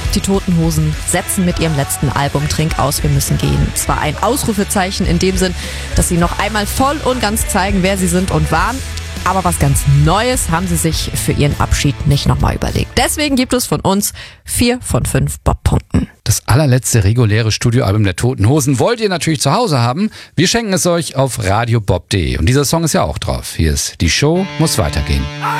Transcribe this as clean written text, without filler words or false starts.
Die Toten Hosen setzen mit ihrem letzten Album Trink aus, wir müssen gehen. Zwar ein Ausrufezeichen in dem Sinn, dass sie noch einmal voll und ganz zeigen, wer sie sind und waren. Aber was ganz Neues haben sie sich für ihren Abschied nicht nochmal überlegt. Deswegen gibt es von uns 4 von 5 Bob-Punkten. Das allerletzte reguläre Studioalbum der Toten Hosen wollt ihr natürlich zu Hause haben. Wir schenken es euch auf radiobob.de. Und dieser Song ist ja auch drauf. Hier ist Die Show muss weitergehen.